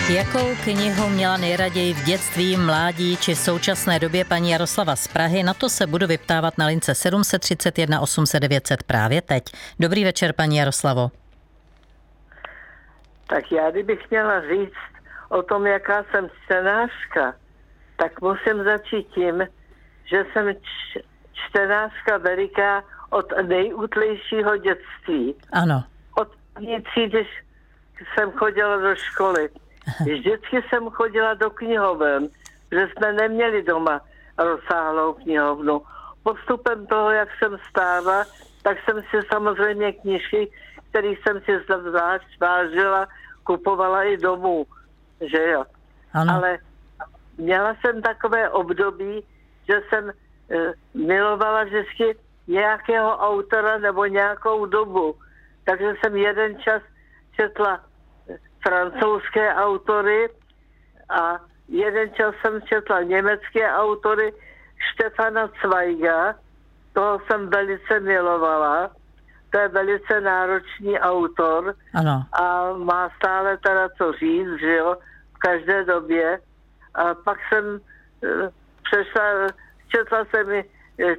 Jakou knihu měla nejraději v dětství, mládí či současné době paní Jaroslava z Prahy? Na to se budu vyptávat na lince 731 800 900 právě teď. Dobrý večer, paní Jaroslavo. Tak já, kdybych měla říct o tom, jaká jsem čtenářka, tak musím začít tím, že jsem čtenářka veliká od nejútlejšího dětství. Ano. Od první třídy jsem chodila do školy. Vždycky jsem chodila do knihoven, protože jsme neměli doma rozsáhlou knihovnu. Postupem toho, jak jsem stála, tak jsem si samozřejmě knížky, které jsem si zvlášť vážila, kupovala i domů, že jo. Ano. Ale měla jsem takové období, že jsem milovala vždycky nějakého autora nebo nějakou dobu. Takže jsem jeden čas četla francouzské autory a jeden čas jsem četla německé autory, Stefana Zweiga, toho jsem velice milovala. To je velice náročný autor. Ano. A má stále teda co říct, že jo, v každé době. A pak jsem četla jsem i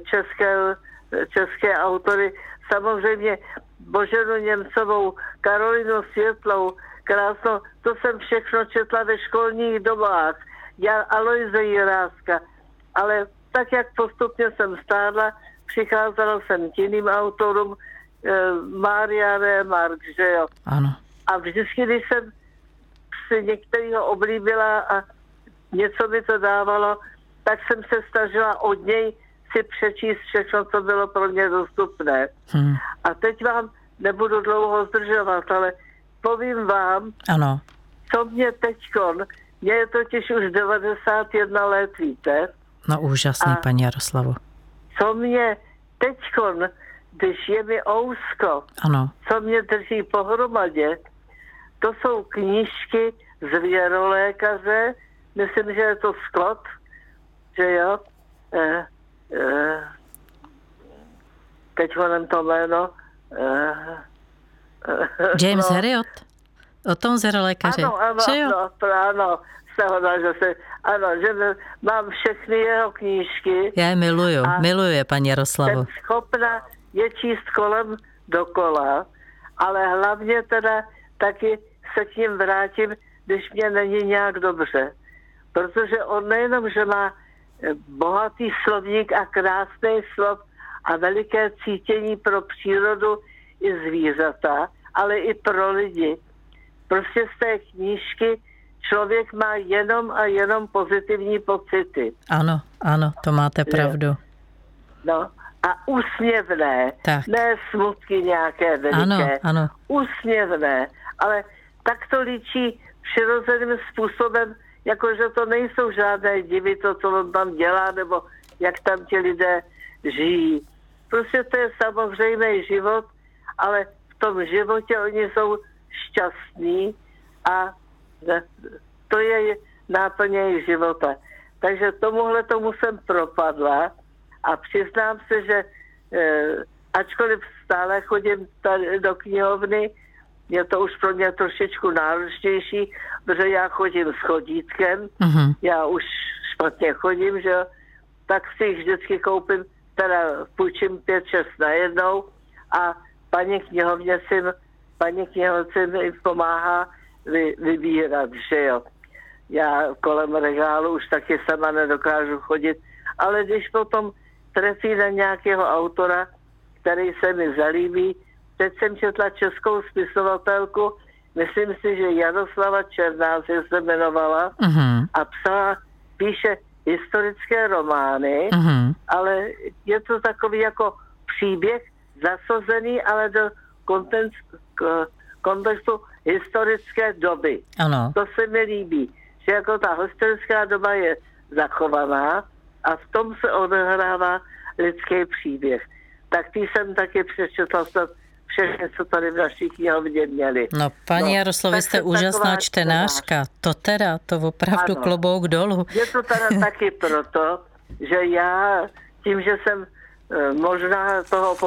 české autory, samozřejmě Boženu Němcovou, Karolinu Světlou, krásnou, to jsem všechno četla ve školních dobách, Alojze Jiráska, ale tak, jak postupně jsem stárla, přicházela jsem k jiným autorům, Mária Remark, že jo. Ano. A vždycky, když jsem si některého oblíbila a něco mi to dávalo, tak jsem se snažila od něj si přečíst všechno, co bylo pro mě dostupné. A teď vám nebudu dlouho zdržovat, ale povím vám, Ano. co mě teďkon, mě je totiž už 91 let, víte? No úžasný, paní Jaroslavo. Co mě teďkon, když je mi ousko, Ano. co mě drží pohromadě, to jsou knížky zvěrolékaře, myslím, že je to Scott, že jo, teď honem to jméno, James Herriot? O tom zvěrolékaři. Ano, že mám všechny jeho knížky. Já je miluju je, paní Jaroslavo. Jsem schopna je číst kolem dokola, ale hlavně teda taky se k ním vrátím, když mě není nějak dobře. Protože on nejenom, že má bohatý slovník a krásný slov a veliké cítění pro přírodu i zvířata, ale i pro lidi. Prostě z té knížky člověk má jenom a jenom pozitivní pocity. Ano, to máte pravdu. No a úsměvné, tak. Ne smutky nějaké veliké, ano. Úsměvné, ale tak to líčí přirozeným způsobem, jakože to nejsou žádné divy, to, co on tam dělá, nebo jak tam ti lidé žijí. Prostě to je samozřejmý život, ale v tom životě oni jsou šťastní a to je náplň jejich života. Takže tomu jsem propadla a přiznám se, že ačkoliv stále chodím tady do knihovny, je to už pro mě trošičku náročnější, protože já chodím s chodítkem, Já už špatně chodím, že tak si jich vždycky koupím, teda půjčím 5-6 najednou a paní knihovnice mi pomáhá vybírat, že jo. Já kolem regálu už taky sama nedokážu chodit, ale když potom trefí na nějakého autora, který se mi zalíbí, teď jsem četla českou spisovatelku, myslím si, že Jaroslava Černá se jmenovala a píše historické romány, ale je to takový jako příběh zasazený, ale do kontextu historické doby. Ano. To se mi líbí, že jako ta historická doba je zachovaná a v tom se odehrává lidský příběh. Tak ty jsem taky přečetla všechno, co tady v naší knihovně měli. No, paní Jaroslavo, vy jste úžasná čtenářka. To opravdu klobouk dolů. Je to teda taky proto, že já tím, že jsem možná toho